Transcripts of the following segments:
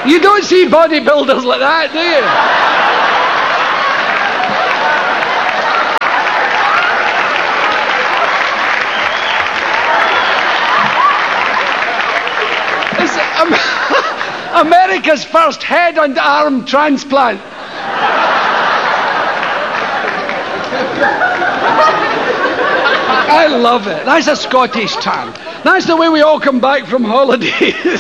You don't see bodybuilders like that, do you? It's America's first head and arm transplant. I love it. That's a Scottish tan. That's the way we all come back from holidays.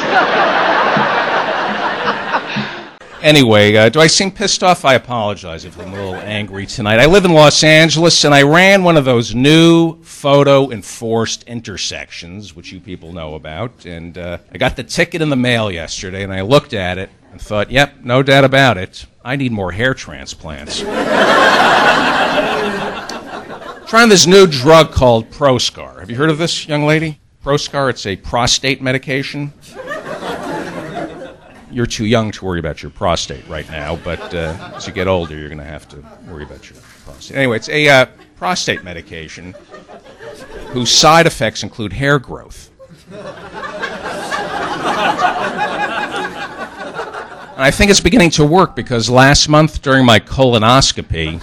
Anyway, do I seem pissed off? I apologize if I'm a little angry tonight. I live in Los Angeles, and I ran one of those new photo-enforced intersections, which you people know about, and I got the ticket in the mail yesterday, and I looked at it and thought, yep, no doubt about it, I need more hair transplants. Trying this new drug called Proscar. Have you heard of this, young lady? Proscar, it's a prostate medication. You're too young to worry about your prostate right now, but as you get older, you're going to have to worry about your prostate. Anyway, it's a prostate medication whose side effects include hair growth. And I think it's beginning to work because last month during my colonoscopy,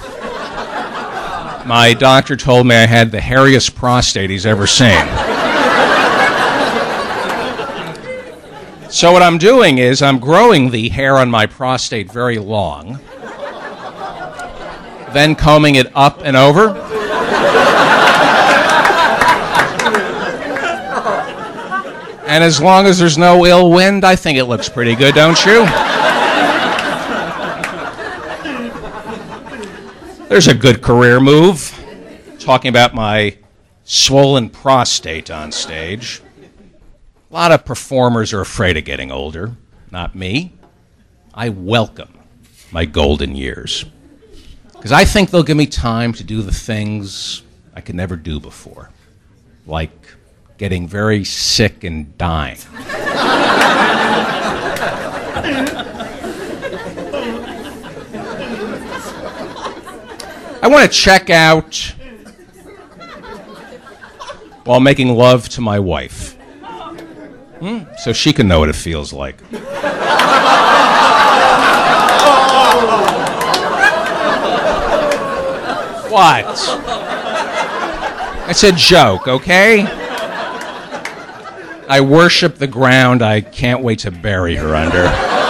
my doctor told me I had the hairiest prostate he's ever seen. So what I'm doing is I'm growing the hair on my prostate very long, then combing it up and over. And as long as there's no ill wind, I think it looks pretty good, don't you? There's a good career move, talking about my swollen prostate on stage. A lot of performers are afraid of getting older. Not me. I welcome my golden years. Because I think they'll give me time to do the things I could never do before. Like getting very sick and dying. I want to check out while making love to my wife. So she can know what it feels like. What? It's a joke, okay? I worship the ground I can't wait to bury her under.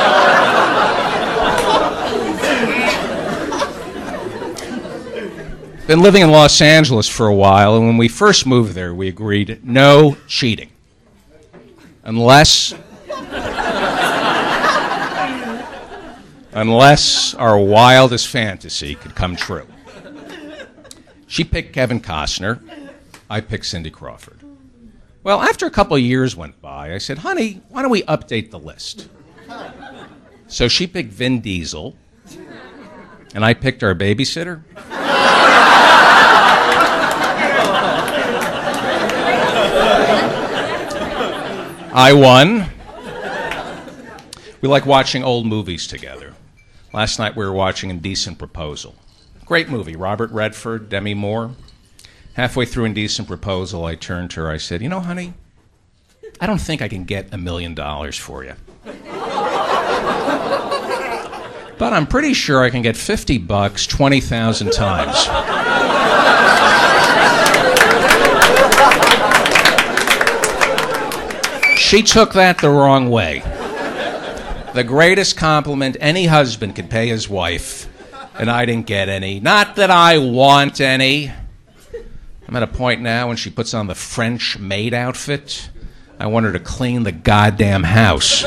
Been living in Los Angeles for a while, and when we first moved there, we agreed no cheating. Unless our wildest fantasy could come true. She picked Kevin Costner. I picked Cindy Crawford. Well, after a couple of years went by, I said, honey, why don't we update the list? So she picked Vin Diesel, and I picked our babysitter. I won. We like watching old movies together. Last night we were watching Indecent Proposal. Great movie, Robert Redford, Demi Moore. Halfway through Indecent Proposal, I turned to her, I said, you know, honey, I don't think I can get $1 million for you. But I'm pretty sure I can get $50 20,000 times. She took that the wrong way. The greatest compliment any husband could pay his wife, and I didn't get any. Not that I want any. I'm at a point now when she puts on the French maid outfit, I want her to clean the goddamn house.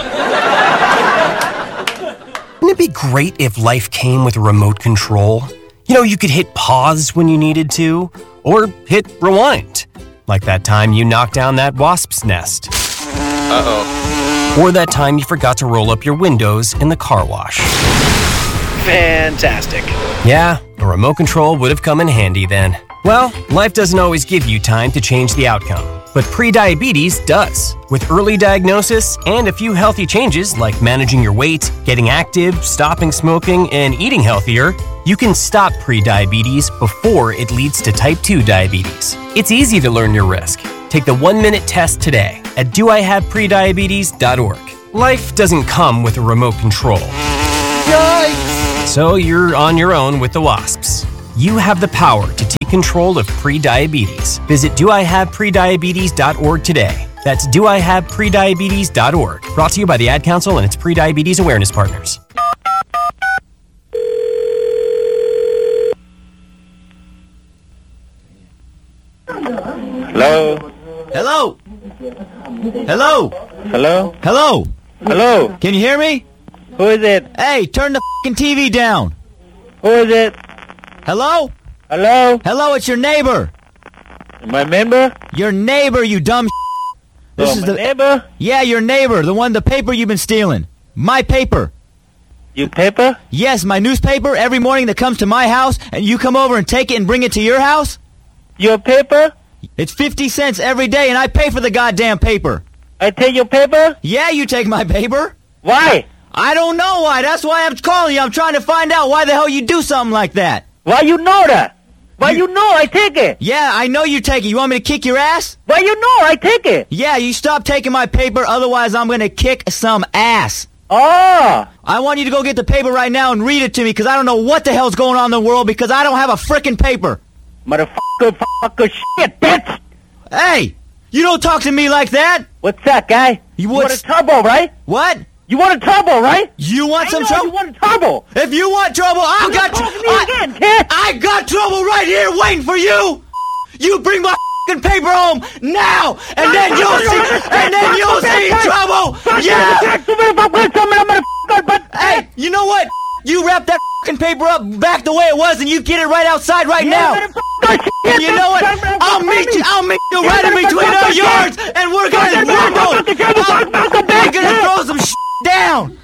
Wouldn't it be great if life came with a remote control? You know, you could hit pause when you needed to, or hit rewind. Like that time you knocked down that wasp's nest. Uh-oh. Or that time you forgot to roll up your windows in the car wash. Fantastic. Yeah, a remote control would have come in handy then. Well, life doesn't always give you time to change the outcome, but prediabetes does. With early diagnosis and a few healthy changes like managing your weight, getting active, stopping smoking, and eating healthier, you can stop prediabetes before it leads to type 2 diabetes. It's easy to learn your risk. Take the 1-minute test today at doihaveprediabetes.org. Life doesn't come with a remote control. Yikes! So you're on your own with the wasps. You have the power to take control of prediabetes. Visit doihaveprediabetes.org today. That's doihaveprediabetes.org. Brought to you by the Ad Council and its Prediabetes Awareness Partners. Hello? Hello? Hello? Hello? Hello? Hello? Can you hear me? Who is it? Hey, turn the f***ing TV down. Who is it? Hello? Hello? Hello, it's your neighbor. My member? Your neighbor, you dumb This is my neighbor? Yeah, your neighbor, the paper you've been stealing. My paper. You paper? Yes, my newspaper every morning that comes to my house, and you come over and take it and bring it to your house? Your paper? It's 50 cents every day, and I pay for the goddamn paper. I take your paper? Yeah, you take my paper. Why? I don't know why. That's why I'm calling you. I'm trying to find out why the hell you do something like that. Why you know that? Why you know I take it? Yeah, I know you take it. You want me to kick your ass? Why you know I take it? Yeah, you stop taking my paper, otherwise I'm gonna kick some ass. Oh! I want you to go get the paper right now and read it to me, because I don't know what the hell's going on in the world, because I don't have a frickin' paper. Motherfucker, shit, bitch! Hey! You don't talk to me like that! What's that, guy? You want a turbo, right? What? You want a turbo, right? You want some trouble? You want a turbo! If you want trouble, I got I got trouble right here waiting for you! You bring my f***ing paper home now! And then you'll see trouble! Yeah! Hey, you know what? You wrap that f***ing paper up back the way it was and you get it right outside right now! And you know what? I'll meet you right in between our yards and we're gonna rumble! We're gonna throw some shit down!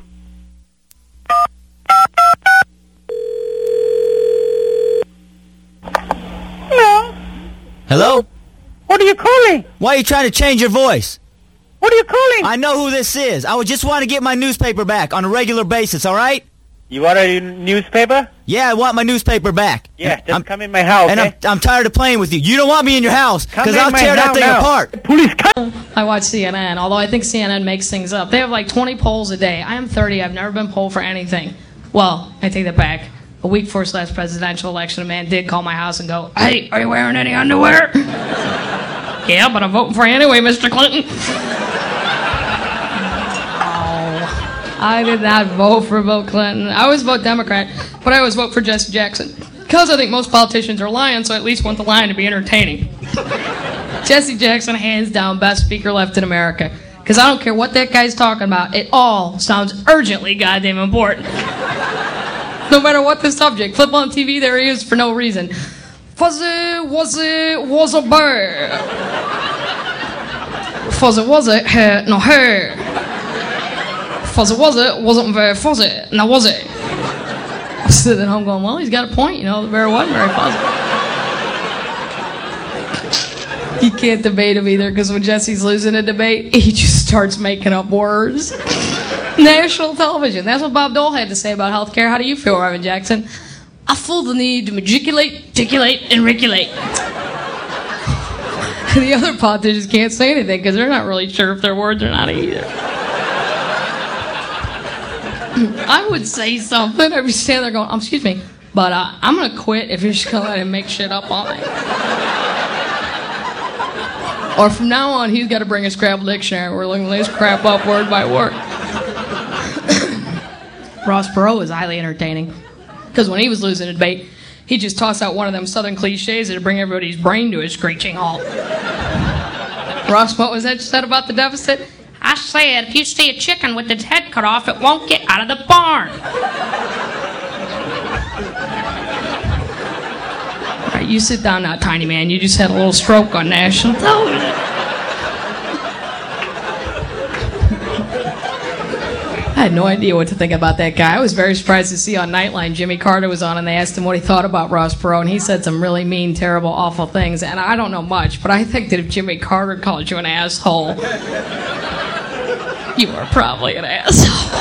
Hello? Hello? What are you calling? Why are you trying to change your voice? What are you calling? I know who this is. I would just want to get my newspaper back on a regular basis, alright? You want a newspaper? Yeah, I want my newspaper back. Yeah, just come in my house, and okay? I'm tired of playing with you. You don't want me in your house, because I'll tear that thing apart. Police come! I watch CNN, although I think CNN makes things up. They have like 20 polls a day. I am 30. I've never been polled for anything. Well, I take that back. A week before his last presidential election, a man did call my house and go, "Hey, are you wearing any underwear?" "Yeah, but I'm voting for you anyway, Mr. Clinton." I did not vote for Bill Clinton. I always vote Democrat, but I always vote for Jesse Jackson. Because I think most politicians are lying, so I at least want the lying to be entertaining. Jesse Jackson, hands down, best speaker left in America. Because I don't care what that guy's talking about, it all sounds urgently goddamn important. No matter what the subject, flip on TV, there he is for no reason. Fuzzy, was a bear. Fuzzy, no hair. Fuzzy, wasn't very fuzzy. Now, was it? I was sitting at home going, well, he's got a point, you know, the bear wasn't very fuzzy. You can't debate him either, because when Jesse's losing a debate, he just starts making up words. National television. That's what Bob Dole had to say about health care. How do you feel, Reverend Jackson? I feel the need to matriculate, ticulate, and regulate. The other politicians can't say anything because they're not really sure if their words or not either. I would say something. I'd be standing there going, excuse me, but I'm going to quit if you're just going to let him make shit up on me. Or from now on, he's got to bring a Scrabble dictionary. We're looking this crap up word by word. Ross Perot is highly entertaining. Because when he was losing a debate, he'd just toss out one of them southern cliches that'd bring everybody's brain to a screeching halt. Ross, what was that you said about the deficit? I said, if you see a chicken with its head cut off, it won't get out of the barn. All right, you sit down now, tiny man. You just had a little stroke on national television. I had no idea what to think about that guy. I was very surprised to see on Nightline Jimmy Carter was on and they asked him what he thought about Ross Perot, and he said some really mean, terrible, awful things. And I don't know much, but I think that if Jimmy Carter called you an asshole, you are probably an asshole.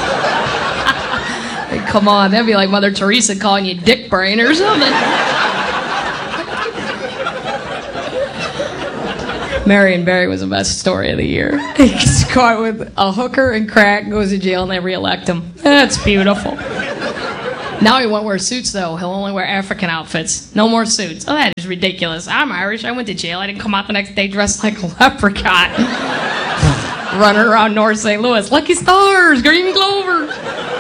Come on, that'd be like Mother Teresa calling you dick brain or something. Marion Barry was the best story of the year. He gets caught with a hooker and crack, goes to jail, and they re-elect him. That's beautiful. Now he won't wear suits, though. He'll only wear African outfits. No more suits. Oh, that is ridiculous. I'm Irish. I went to jail. I didn't come out the next day dressed like a leprechaun. Running around North St. Louis. Lucky stars, green clovers.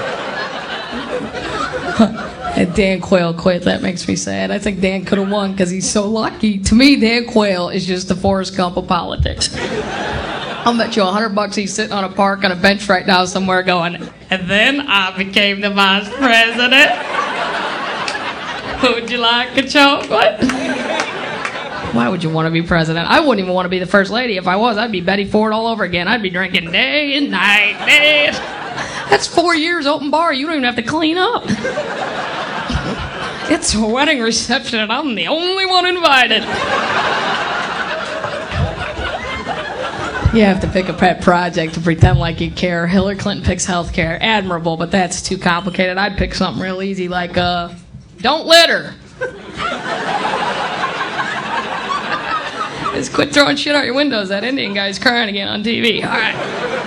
And Dan Quayle quit. That makes me sad. I think Dan could have won because he's so lucky. To me, Dan Quayle is just the Forrest Gump of politics. I'll bet you $100 he's sitting on a park on a bench right now somewhere going, and then I became the vice president. Would you like a chocolate? Why would you want to be president? I wouldn't even want to be the first lady. If I was, I'd be Betty Ford all over again. I'd be drinking day and night. That's 4 years open bar. You don't even have to clean up. It's a wedding reception, and I'm the only one invited. You have to pick a pet project to pretend like you care. Hillary Clinton picks healthcare. Admirable, but that's too complicated. I'd pick something real easy like, don't litter. Just quit throwing shit out your windows. That Indian guy's crying again on TV. All right.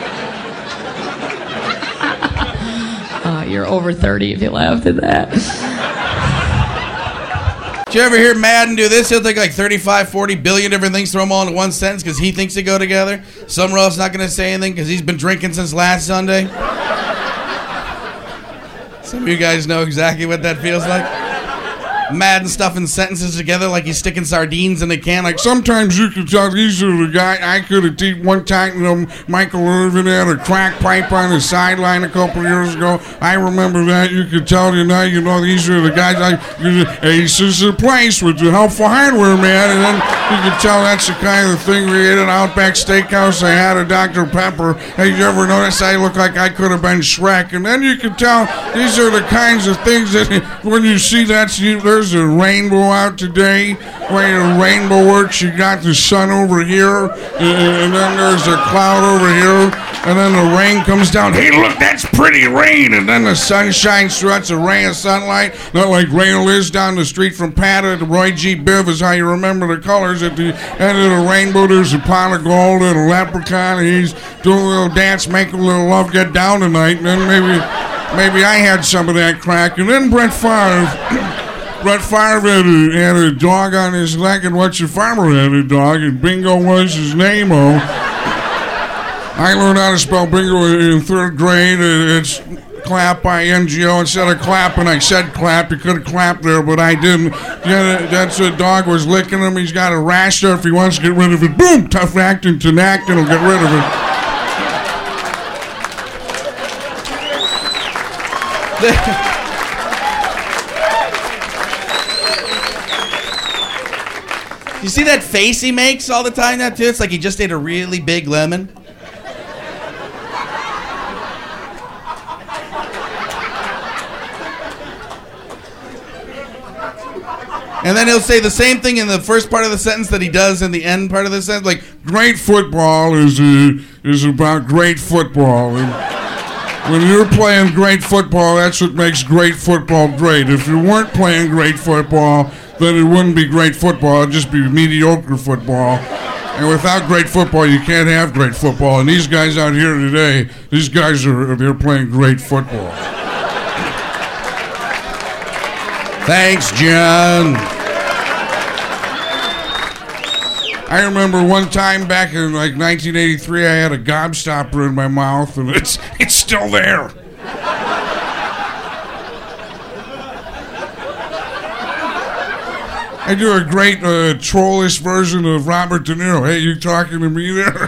You're over 30 if you laughed at that. Did you ever hear Madden do this? He'll take like 35, 40 billion different things, throw them all into one sentence because he thinks they go together. Summerall's not going to say anything because he's been drinking since last Sunday. Some of you guys know exactly what that feels like. Madden stuffing sentences together like he's sticking sardines in a can. Like, sometimes you can tell these are the guy I could have teach one time. You know, Michael Irvin had a crack pipe on his sideline a couple years ago. I remember that. You could tell, you know, these are the guys. Ace is the place with the helpful hardware, man. And then you could tell that's the kind of thing we ate at Outback Steakhouse. I had a Dr. Pepper. Hey, you ever notice I look like I could have been Shrek? And then you could tell these are the kinds of things that when you see that, there's a rainbow out today. The way a rainbow works, you got the sun over here, and then there's a cloud over here, and then the rain comes down. Hey, look, that's pretty rain. And then the sun shines through. That's a ray of sunlight. Not like Rail is down the street from Pata to Roy G. Biv is how you remember the colors. At the end of the rainbow, there's a pot of gold and a leprechaun, and he's doing a little dance, making a little love, get down tonight. And then maybe I had some of that crack. And then Brett Favre had a dog on his leg, and What's Your Farmer had a dog, and Bingo was his name-o. I learned how to spell bingo in 3rd grade. It's clap by NGO. Instead of clapping, I said clap. You could have clapped there, but I didn't. Yeah, that's a dog was licking him. He's got a rash there. If he wants to get rid of it, boom, tough acting, Tinactin will get rid of it. You see that face he makes all the time now, too? It's like he just ate a really big lemon. And then he'll say the same thing in the first part of the sentence that he does in the end part of the sentence. Like, great football is about great football. And when you're playing great football, that's what makes great football great. If you weren't playing great football, then it wouldn't be great football. It'd just be mediocre football. And without great football, you can't have great football. And these guys out here today, they're playing great football. Thanks, John. I remember one time back in like 1983, I had a gobstopper in my mouth, and it's still there. I do a great trollish version of Robert De Niro. Hey, you talking to me there?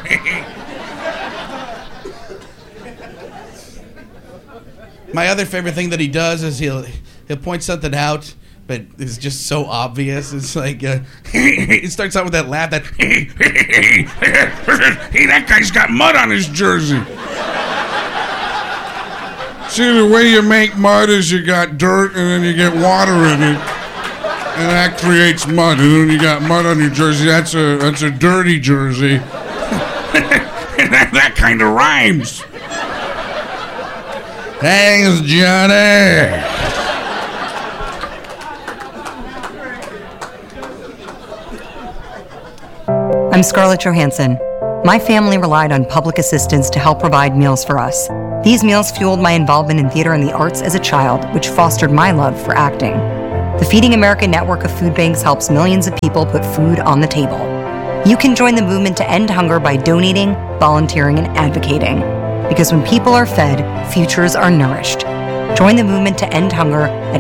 My other favorite thing that he does is he'll point something out, but it's just so obvious. It's like he starts out with that laugh. That hey, that guy's got mud on his jersey. See, the way you make mud is you got dirt and then you get water in it. And that creates mud, and then you got mud on your jersey. That's a dirty jersey. that kind of rhymes. Thanks, Johnny. I'm Scarlett Johansson. My family relied on public assistance to help provide meals for us. These meals fueled my involvement in theater and the arts as a child, which fostered my love for acting. The Feeding America network of food banks helps millions of people put food on the table. You can join the movement to end hunger by donating, volunteering, and advocating. Because when people are fed, futures are nourished. Join the movement to end hunger at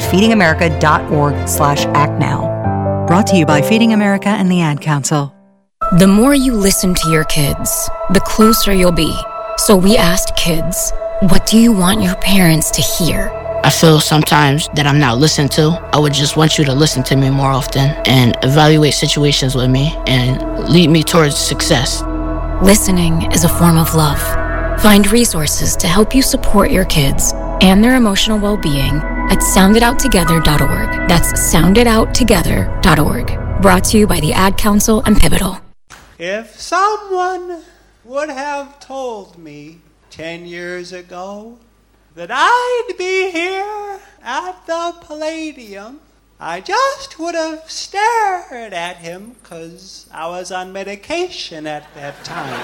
feedingamerica.org/actnow. Brought to you by Feeding America and the Ad Council. The more you listen to your kids, the closer you'll be. So we asked kids, what do you want your parents to hear? I feel sometimes that I'm not listened to. I would just want you to listen to me more often and evaluate situations with me and lead me towards success. Listening is a form of love. Find resources to help you support your kids and their emotional well-being at sounditouttogether.org. That's sounditouttogether.org. Brought to you by the Ad Council and Pivotal. If someone would have told me 10 years ago that I'd be here at the Palladium, I just would have stared at him because I was on medication at that time.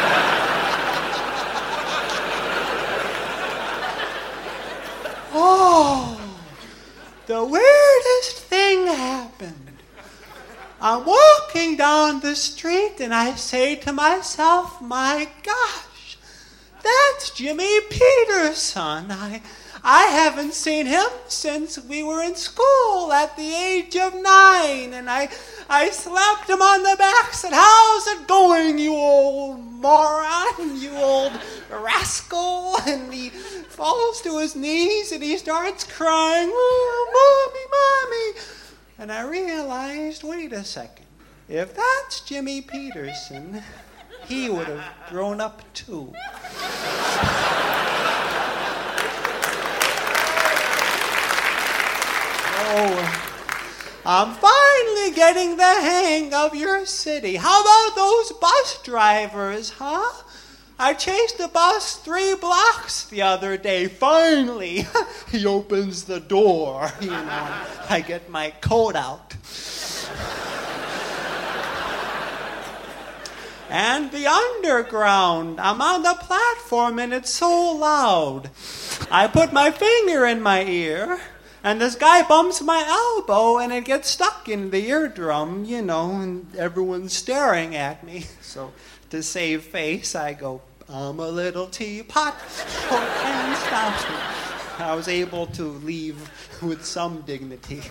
Oh, the weirdest thing happened. I'm walking down the street and I say to myself, my gosh, that's Jimmy Peterson. I haven't seen him since we were in school at the age of 9. And I slapped him on the back, said, how's it going, you old moron, you old rascal? And he falls to his knees and he starts crying, oh, mommy, mommy. And I realized, wait a second, if that's Jimmy Peterson, he would have grown up too. Oh, I'm finally getting the hang of your city. How about those bus drivers, huh? I chased the bus 3 blocks the other day. Finally, he opens the door, you know. I get my coat out. And the underground, I'm on the platform and it's so loud. I put my finger in my ear and this guy bumps my elbow and it gets stuck in the eardrum, you know, and everyone's staring at me. So to save face, I go, I'm a little teapot, short and stout. I was able to leave with some dignity.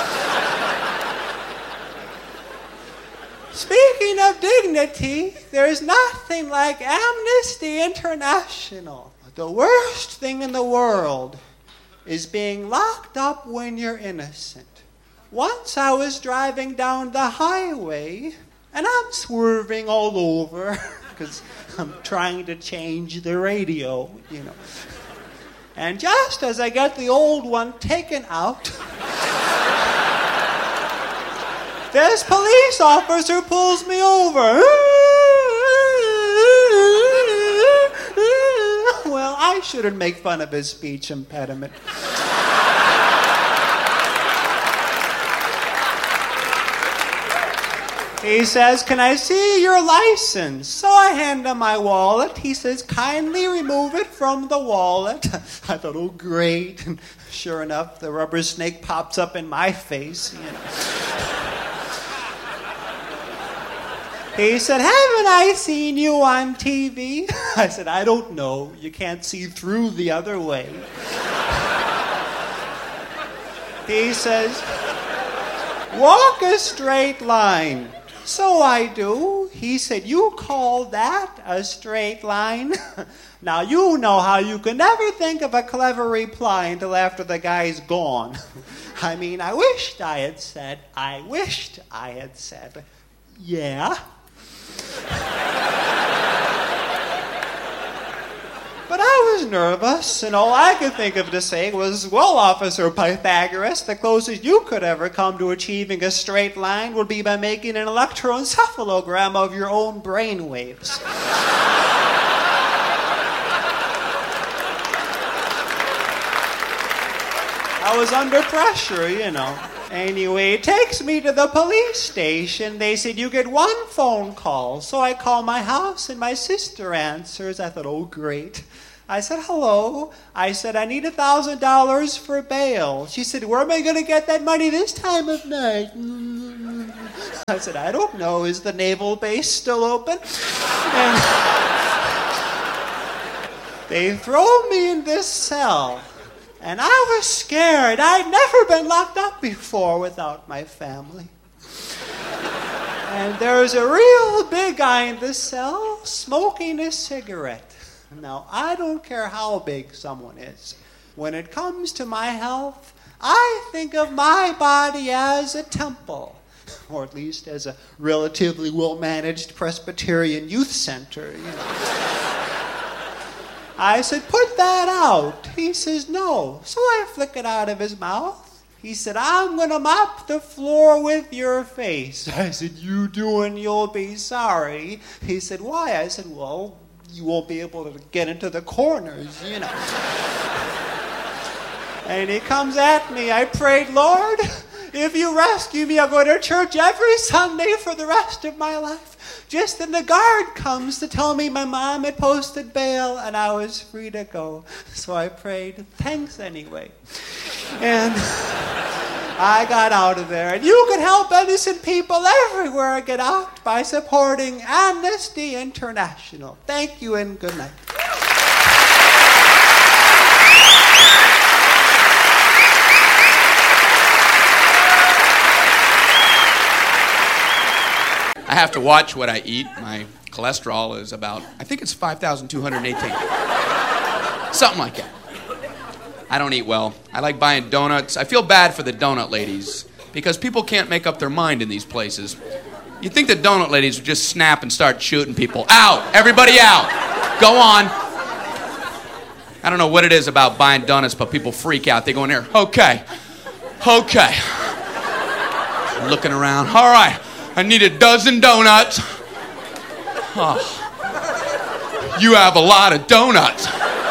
Speaking of dignity, there's nothing like Amnesty International. The worst thing in the world is being locked up when you're innocent. Once I was driving down the highway, and I'm swerving all over, because I'm trying to change the radio, you know. And just as I get the old one taken out, this police officer pulls me over. Well, I shouldn't make fun of his speech impediment. He says, can I see your license? So I hand him my wallet. He says, kindly remove it from the wallet. I thought, oh, great. And sure enough, the rubber snake pops up in my face, you know. He said, haven't I seen you on TV? I said, I don't know. You can't see through the other way. He says, walk a straight line. So I do. He said, you call that a straight line? Now you know how you can never think of a clever reply until after the guy's ggone. I mean, I wished I had said, yeah. But I was nervous, and all I could think of to say was, well, Officer Pythagoras, the closest you could ever come to achieving a straight line would be by making an electroencephalogram of your own brain waves. I was under pressure, you know. Anyway, it takes me to the police station. They said, you get one phone call. So I call my house, and my sister answers. I thought, oh, great. I said, hello. I said, I need $1,000 for bail. She said, where am I going to get that money this time of night? I said, I don't know. Is the naval base still open? And they throw me in this cell. And I was scared. I'd never been locked up before without my family. And there was a real big guy in the cell smoking a cigarette. Now, I don't care how big someone is. When it comes to my health, I think of my body as a temple, or at least as a relatively well-managed Presbyterian youth center, you know. I said, put that out. He says, no. So I flick it out of his mouth. He said, I'm going to mop the floor with your face. I said, you do and you'll be sorry. He said, why? I said, well, you won't be able to get into the corners, you know. And he comes at me. I prayed, Lord, if you rescue me, I'll go to church every Sunday for the rest of my life. Just then the guard comes to tell me my mom had posted bail and I was free to go. So I prayed, thanks anyway. And I got out of there. And you can help innocent people everywhere get out by supporting Amnesty International. Thank you and good night. I have to watch what I eat. My cholesterol is about, I think it's 5,218. Something like that. I don't eat well. I like buying donuts. I feel bad for the donut ladies because people can't make up their mind in these places. You'd think the donut ladies would just snap and start shooting people. Out! Everybody out! Go on. I don't know what it is about buying donuts, but people freak out. They go in there, okay. Looking around, all right. I need a dozen donuts. Oh, you have a lot of donuts.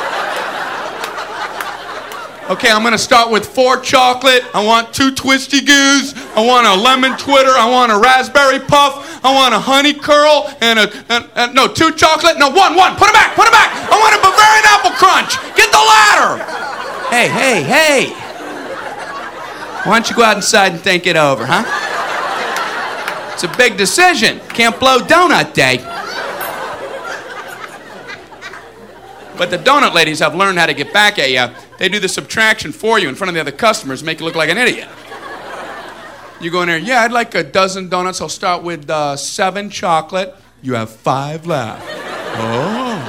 Okay, I'm going to start with 4 chocolate. I want 2 twisty goos. I want a lemon twitter. I want a raspberry puff. I want a honey curl and no, 2 chocolate. No, one. Put it back. I want a Bavarian apple crunch. Get the ladder. Hey. Why don't you go out inside and think it over, huh? It's a big decision. Can't blow donut day. But the donut ladies have learned how to get back at you. They do the subtraction for you in front of the other customers, make you look like an idiot. You go in there, yeah, I'd like a dozen donuts. I'll start with 7 chocolate. You have 5 left. Oh.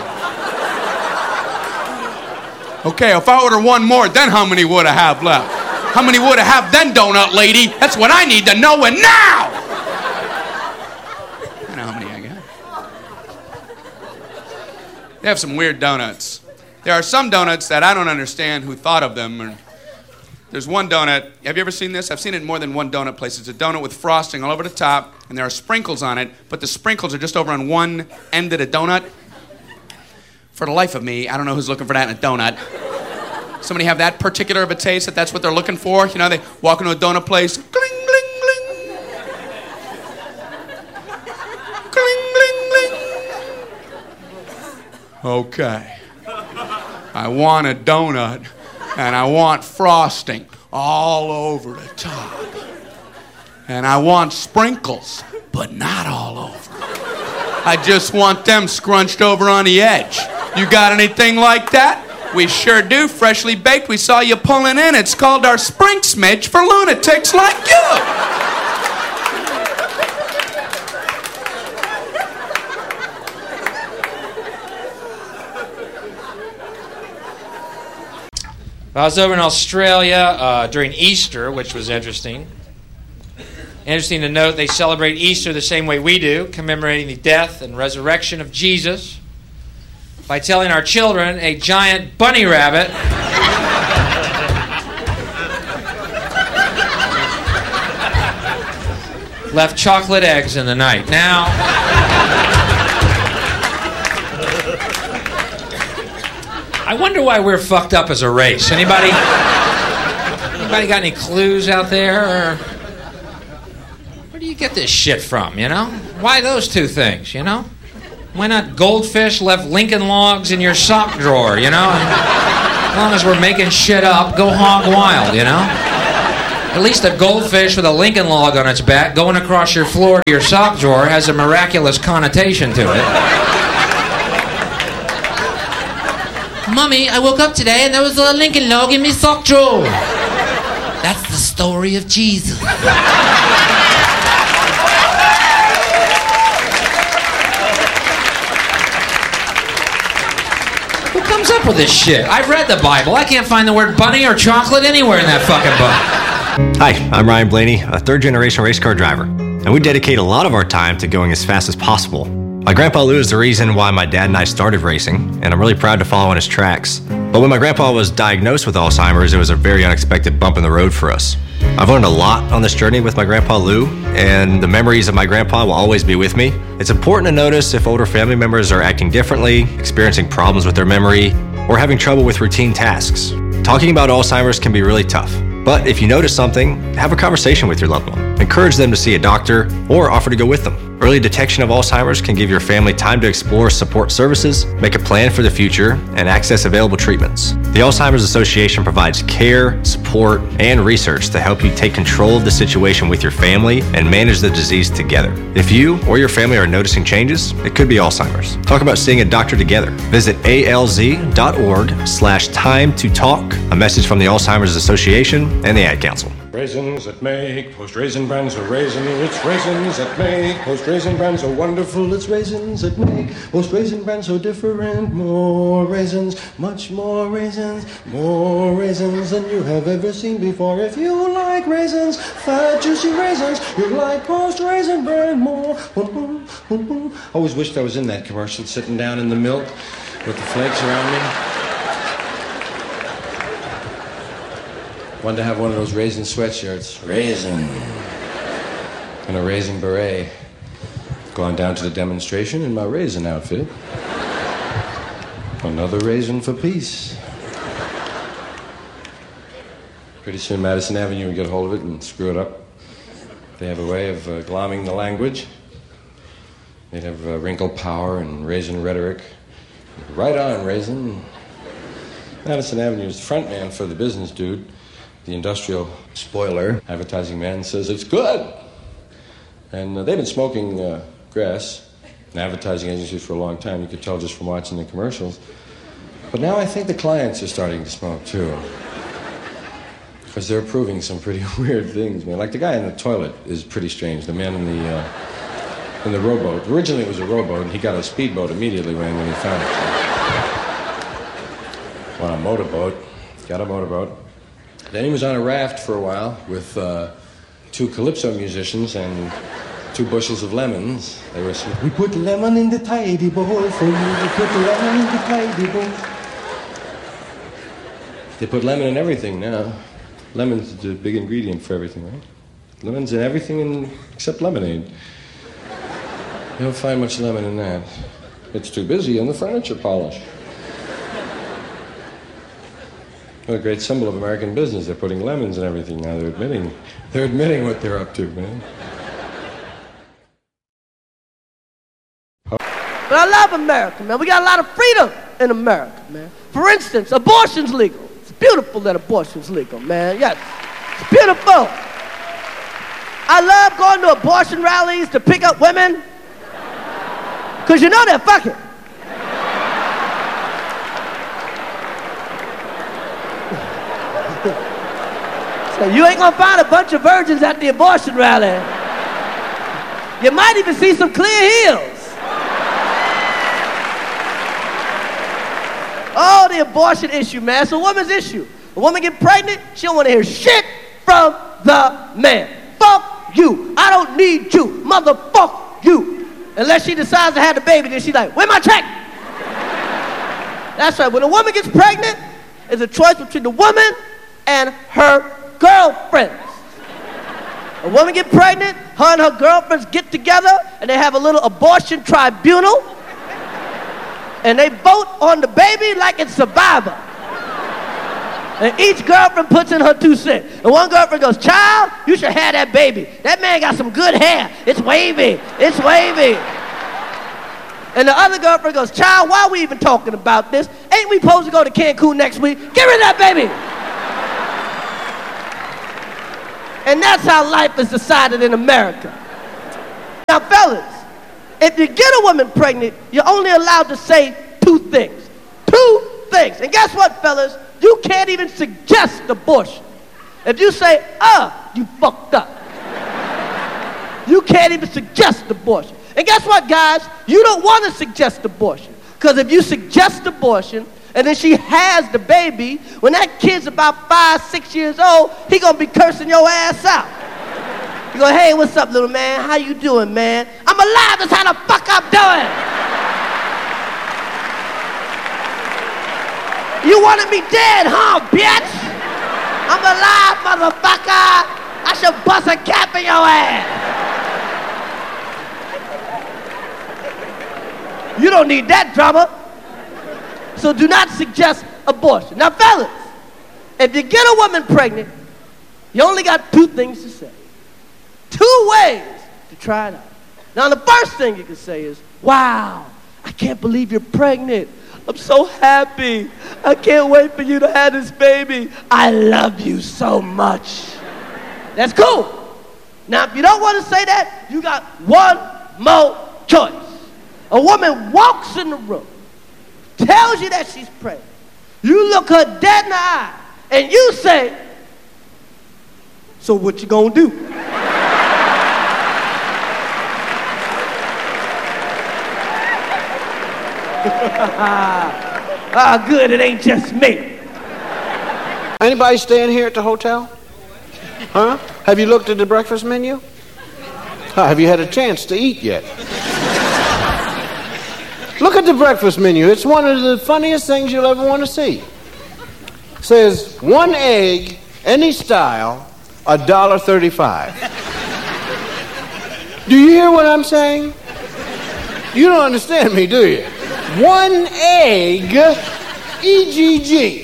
Okay, if I order 1 more, then how many would I have left? How many would I have then, donut lady? That's what I need to know, and now! I know how many I got. They have some weird donuts. There are some donuts that I don't understand who thought of them. There's one donut. Have you ever seen this? I've seen it in more than one donut place. It's a donut with frosting all over the top, and there are sprinkles on it, but the sprinkles are just over on one end of the donut. For the life of me, I don't know who's looking for that in a donut. Somebody have that particular of a taste that's what they're looking for? You know, they walk into a donut place, gling, gling, gling. Gling, gling, gling. Okay. I want a donut, and I want frosting all over the top. And I want sprinkles, but not all over. I just want them scrunched over on the edge. You got anything like that? We sure do. Freshly baked. We saw you pulling in. It's called our Sprink Smidge for lunatics like you. I was over in Australia during Easter, which was interesting. Interesting to note they celebrate Easter the same way we do, commemorating the death and resurrection of Jesus by telling our children a giant bunny rabbit left chocolate eggs in the night. Now, I wonder why we're fucked up as a race. Anybody Anybody got any clues out there? Or where do you get this shit from, you know? Why those two things, you know? Why not goldfish left Lincoln Logs in your sock drawer, you know? As long as we're making shit up, go hog wild, you know? At least a goldfish with a Lincoln Log on its back going across your floor to your sock drawer has a miraculous connotation to it. Mommy, I woke up today and there was a Lincoln Log in my sock drawer. That's the story of Jesus. Who comes up with this shit? I've read the Bible. I can't find the word bunny or chocolate anywhere in that fucking book. Hi, I'm Ryan Blaney, a third-generation race car driver, and we dedicate a lot of our time to going as fast as possible. My grandpa Lou is the reason why my dad and I started racing, and I'm really proud to follow in his tracks. But when my grandpa was diagnosed with Alzheimer's, it was a very unexpected bump in the road for us. I've learned a lot on this journey with my grandpa Lou, and the memories of my grandpa will always be with me. It's important to notice if older family members are acting differently, experiencing problems with their memory, or having trouble with routine tasks. Talking about Alzheimer's can be really tough. But if you notice something, have a conversation with your loved one. Encourage them to see a doctor or offer to go with them. Early detection of Alzheimer's can give your family time to explore support services, make a plan for the future, and access available treatments. The Alzheimer's Association provides care, support, and research to help you take control of the situation with your family and manage the disease together. If you or your family are noticing changes, it could be Alzheimer's. Talk about seeing a doctor together. Visit alz.org/time to talk. A message from the Alzheimer's Association and the Ad Council. Raisins that make post-raisin bran so raisin. It's raisins that make post-raisin bran so wonderful. It's raisins that make post-raisin bran so different. More raisins, much more raisins than you have ever seen before. If you like raisins, fat, juicy raisins, you like post-raisin bran more. Always wished I was in that commercial, sitting down in the milk with the flakes around me. Wanted to have one of those raisin sweatshirts. Raisin. And a raisin beret. Gone down to the demonstration in my raisin outfit. Another raisin for peace. Pretty soon Madison Avenue would get a hold of it and screw it up. They have a way of glomming the language. They'd have wrinkle power and raisin rhetoric. Right on, raisin. Madison Avenue is the front man for the business dude. The industrial spoiler, advertising man, says it's good. And they've been smoking grass in advertising agencies for a long time. You could tell just from watching the commercials. But now I think the clients are starting to smoke too. Because they're proving some pretty weird things, man. Like the guy in the toilet is pretty strange. The man in the rowboat. Originally it was a rowboat, and he got a speedboat immediately when he found it. On a motorboat. Got a motorboat. Then he was on a raft for a while with 2 calypso musicians and 2 bushels of lemons. They were saying, "We put lemon in the tidy bowl for you. We put lemon in the tidy bowl." They put lemon in everything now. Lemon's the big ingredient for everything, right? Lemon's in everything except lemonade. You don't find much lemon in that. It's too busy in the furniture polish. What a great symbol of American business. They're putting lemons in everything now. They're admitting what they're up to, man. But I love America, man. We got a lot of freedom in America, man. For instance, abortion's legal. It's beautiful that abortion's legal, man. Yes, it's beautiful. I love going to abortion rallies to pick up women. Because you know they're fucking. You ain't gonna find a bunch of virgins at the abortion rally. You might even see some clear heels. Oh, the abortion issue, man. It's a woman's issue. A woman get pregnant, she don't want to hear shit from the man. Fuck you. I don't need you. Motherfuck you. Unless she decides to have the baby, then she's like, where's my check? That's right. When a woman gets pregnant, it's a choice between the woman and her girlfriends. A woman get pregnant, her and her girlfriends get together, and they have a little abortion tribunal, and they vote on the baby like it's Survivor. And each girlfriend puts in her 2 cents. And one girlfriend goes, child, you should have that baby. That man got some good hair. It's wavy. It's wavy. And the other girlfriend goes, child, why are we even talking about this? Ain't we supposed to go to Cancun next week? Get rid of that baby. And that's how life is decided in America. Now, fellas, if you get a woman pregnant, you're only allowed to say 2 things. 2 things. And guess what, fellas? You can't even suggest abortion. If you say, you fucked up. You can't even suggest abortion. And guess what, guys? You don't want to suggest abortion. Because if you suggest abortion, and then she has the baby, when that kid's about 5, 6 years old, he gonna be cursing your ass out. You go, hey, what's up, little man? How you doing, man? I'm alive, that's how the fuck I'm doing. You wanted me dead, huh, bitch? I'm alive, motherfucker. I should bust a cap in your ass. You don't need that drama. So do not suggest abortion. Now, fellas, if you get a woman pregnant, you only got 2 things to say. 2 ways to try it out. Now, the first thing you can say is, wow, I can't believe you're pregnant. I'm so happy. I can't wait for you to have this baby. I love you so much. That's cool. Now, if you don't want to say that, you got one more choice. A woman walks in the room, tells you that she's pregnant. You look her dead in the eye, and you say, so what you gonna do? Good, it ain't just me. Anybody staying here at the hotel? Huh? Have you looked at the breakfast menu? Have you had a chance to eat yet? Look at the breakfast menu. It's one of the funniest things you'll ever want to see. It says, 1 egg, any style, $1.35. Do you hear what I'm saying? You don't understand me, do you? 1 egg, EGG.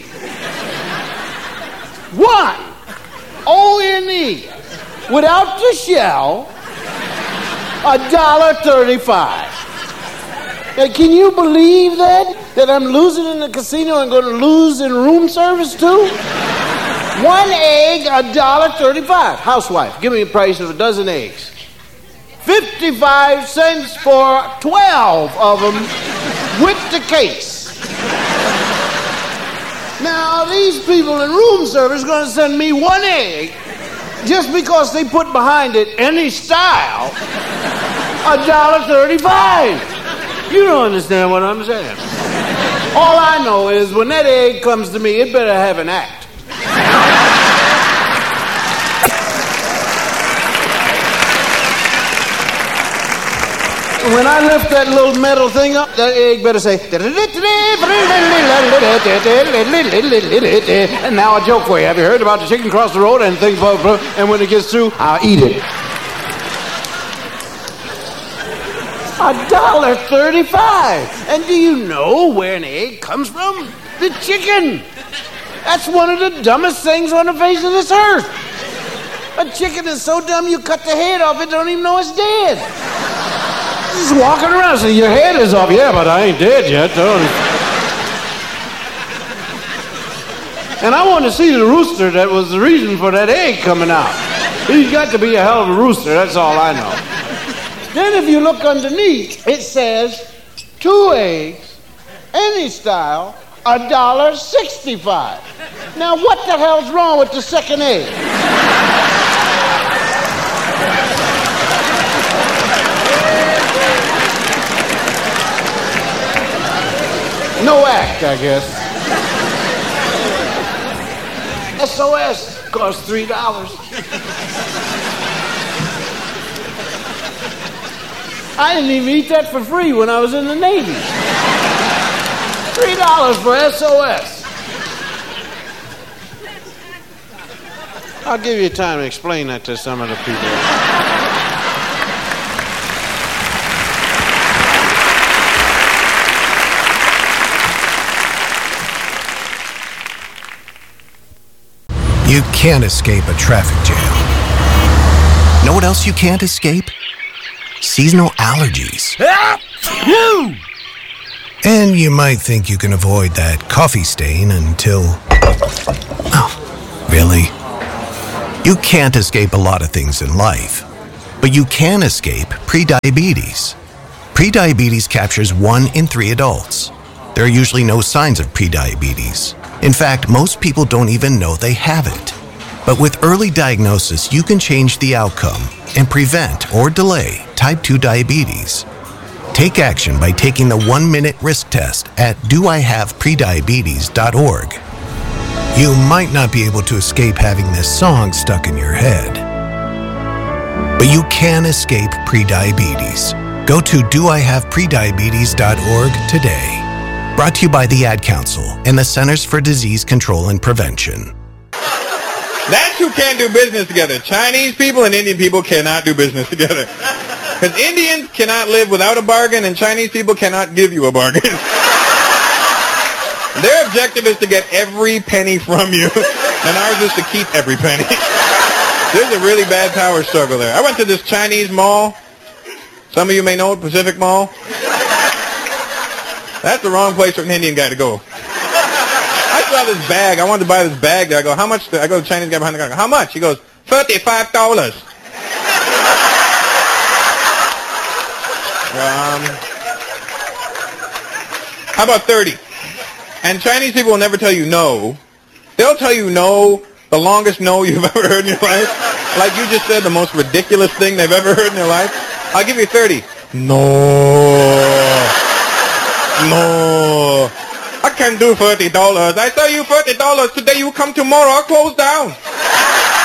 1, O-N-E, without the shell, $1.35. Now, can you believe that? That I'm losing in the casino and going to lose in room service too? 1 egg, $1.35. Housewife, give me the price of a dozen eggs. 55 cents for 12 of them with the case. Now, these people in room service are going to send me 1 egg just because they put behind it any style, $1.35. You don't understand what I'm saying. All I know is when that egg comes to me, it better have an act. When I lift that little metal thing up, that egg better say, and now a joke for you. Have you heard about the chicken across the road and things, and when it gets through, I'll eat it. $1.35. And do you know where an egg comes from? The chicken. That's one of the dumbest things on the face of this earth. A chicken is so dumb you cut the head off it, don't even know it's dead. Just walking around saying, your head is off. Yeah, but I ain't dead yet. And I want to see the rooster that was the reason for that egg coming out. He's got to be a hell of a rooster, that's all I know. Then if you look underneath, it says 2 eggs, any style, $1.65. Now what the hell's wrong with the second egg? No act, I guess. SOS costs $3. I didn't even eat that for free when I was in the Navy. $3 for SOS. I'll give you time to explain that to some of the people. You can't escape a traffic jam. Know what else you can't escape? Seasonal allergies. And you might think you can avoid that coffee stain until... Oh, really? You can't escape a lot of things in life, but you can escape prediabetes. Prediabetes captures 1 in 3 adults. There are usually no signs of prediabetes. In fact, most people don't even know they have it. But with early diagnosis, you can change the outcome and prevent or delay type 2 diabetes. Take action by taking the 1-minute risk test at doihaveprediabetes.org. You might not be able to escape having this song stuck in your head, but you can escape prediabetes. Go to doihaveprediabetes.org today. Brought to you by the Ad Council and the Centers for Disease Control and Prevention. That's who can't do business together. Chinese people and Indian people cannot do business together. Because Indians cannot live without a bargain, and Chinese people cannot give you a bargain. Their objective is to get every penny from you, and ours is to keep every penny. There's a really bad power struggle there. I went to this Chinese mall. Some of you may know it, Pacific Mall. That's the wrong place for an Indian guy to go. I saw this bag. I wanted to buy this bag there. I go, how much? I go to the Chinese guy behind the counter. How much? He goes, $35. How about 30? And Chinese people will never tell you no. They'll tell you no, the longest no you've ever heard in your life. Like you just said, the most ridiculous thing they've ever heard in their life. I'll give you 30. No. I can't do $30. I sell you $30 today. You come tomorrow. I'll close down.